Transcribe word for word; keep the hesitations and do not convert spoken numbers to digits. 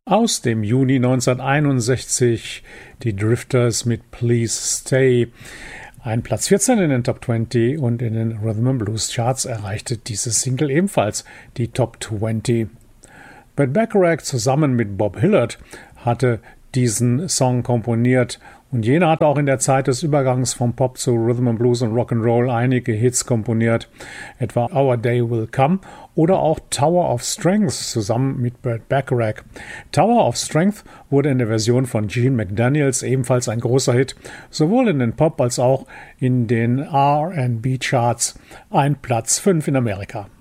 Aus dem Juni neunzehnhunderteinundsechzig die Drifters mit Please Stay. Ein Platz vierzehn in den Top zwanzig und in den Rhythm and Blues Charts erreichte diese Single ebenfalls die Top zwanzig. Burt Bacharach zusammen mit Bob Hilliard hatte diesen Song komponiert und jener hat auch in der Zeit des Übergangs vom Pop zu Rhythm and Blues und Rock'n'Roll einige Hits komponiert, etwa Our Day Will Come oder auch Tower of Strength zusammen mit Burt Bacharach. Tower of Strength wurde in der Version von Gene McDaniels ebenfalls ein großer Hit, sowohl in den Pop- als auch in den R and B Charts, ein Platz fünf in Amerika.